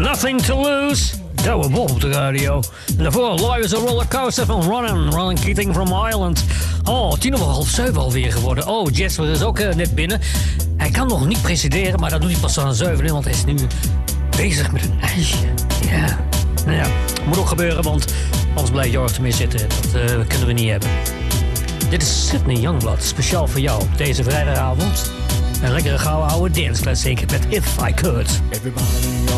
Nothing to Lose. Douwe Bob op de radio. En daarvoor Life is a Rollercoaster van Ronan Keating from Ireland. Oh, 6:50 alweer geworden. Oh, Jasper is ook net binnen. Hij kan nog niet presideren, maar dat doet hij pas aan 7, want hij is nu bezig met een ijsje. Ja, nou ja, moet ook gebeuren, want anders blijft Jorg ermee zitten. Dat kunnen we niet hebben. Dit is Sydney Youngblood, speciaal voor jou op deze vrijdagavond. Een lekkere gouden oude dance classic met If I Could. Everybody